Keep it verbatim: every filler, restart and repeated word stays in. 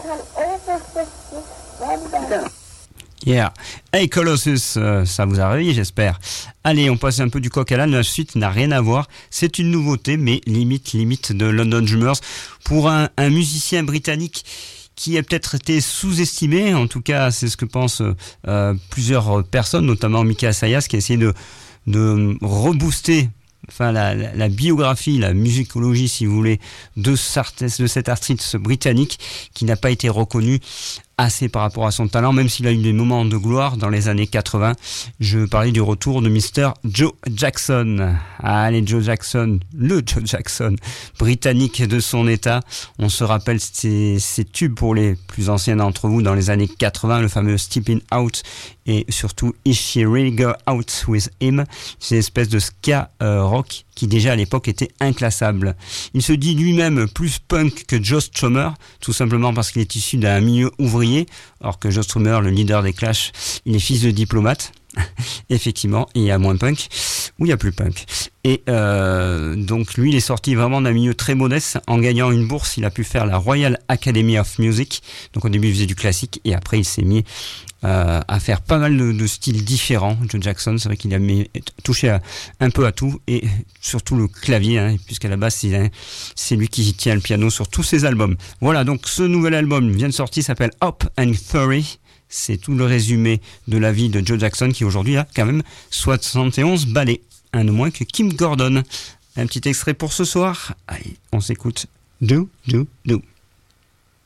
Yeah. Hey Colossus, euh, ça vous a réveillé, j'espère. Allez, on passe un peu du coq à l'âne. La suite n'a rien à voir. C'est une nouveauté, mais limite, limite de London Drummers pour un, un musicien britannique qui a peut-être été sous-estimé. En tout cas, c'est ce que pensent euh, plusieurs personnes, notamment Mika Sayas, qui a essayé de, de rebooster enfin la, la, la biographie, la musicologie, si vous voulez, de, de cet artiste britannique qui n'a pas été reconnu assez par rapport à son talent, même s'il a eu des moments de gloire dans les années quatre-vingts. Je parlais du retour de mister Joe Jackson. Allez, Joe Jackson, le Joe Jackson, britannique de son état. On se rappelle ces, ces tubes pour les plus anciens d'entre vous dans les années quatre-vingts, le fameux Stepping Out et surtout Is She Really Go Out With Him. C'est une espèce de ska euh, rock qui déjà à l'époque était inclassable. Il se dit lui-même plus punk que Joe Strummer, tout simplement parce qu'il est issu d'un milieu ouvrier, alors que Joe Strummer, le leader des Clash, il est fils de diplomate. Effectivement, il y a moins punk, ou il y a plus punk. Et euh, donc lui, il est sorti vraiment d'un milieu très modeste. En gagnant une bourse, il a pu faire la Royal Academy of Music. Donc au début, il faisait du classique, et après, il s'est mis Euh, à faire pas mal de, de styles différents. Joe Jackson, c'est vrai qu'il a mis, touché à, un peu à tout, et surtout le clavier, hein, puisqu'à la base c'est, hein, c'est lui qui tient le piano sur tous ses albums. Voilà, donc ce nouvel album vient de sortir, s'appelle Hop and Fury. C'est tout le résumé de la vie de Joe Jackson, qui aujourd'hui a quand même soixante et onze ballets, un de moins que Kim Gordon. Un petit extrait pour ce soir. Allez, on s'écoute. Do, do, do.